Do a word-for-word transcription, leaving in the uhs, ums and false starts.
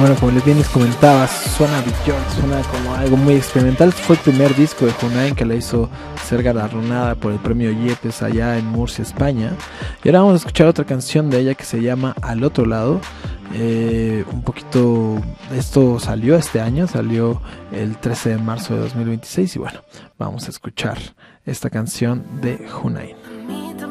bueno, como les bien les comentaba, suena Björk, suena como algo muy experimental. Fue el primer disco de Hunain que la hizo ser galardonada por el premio Yepes allá en Murcia, España. Y ahora vamos a escuchar otra canción de ella que se llama Al Otro Lado. Eh, un poquito, esto salió este año, salió el trece de marzo de dos mil veintiséis. Y bueno, vamos a escuchar esta canción de Hunain.